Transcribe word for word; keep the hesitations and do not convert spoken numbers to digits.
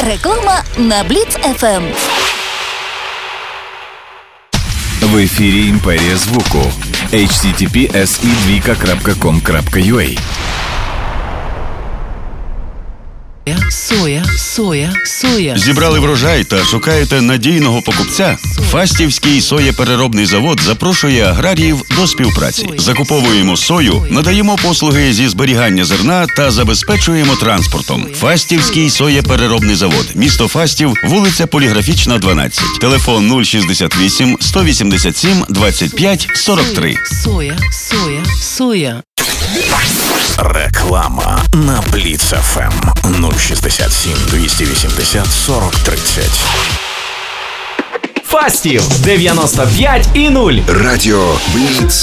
Реклама на Бліц еф ем. В ефірі Імперія звуку. ейч ті ті пі ес і двійка крапка ком крапка ю а. Соя, соя, соя. Зібрали врожай та шукаєте надійного покупця? Фастівський соєпереробний завод запрошує аграріїв до співпраці. Закуповуємо сою, надаємо послуги зі зберігання зерна та забезпечуємо транспортом. Фастівський соєпереробний завод. Місто Фастів, вулиця Поліграфічна, дванадцять. Телефон нуль шістдесят вісім сто вісімдесят сім двадцять п'ять сорок три. Соя, соя, соя. Реклама на Бліц еф ем нуль шістдесят сім двісті вісімдесят сорок тридцять. Фастів дев'яносто п'ять і нуль. Радіо Бліц.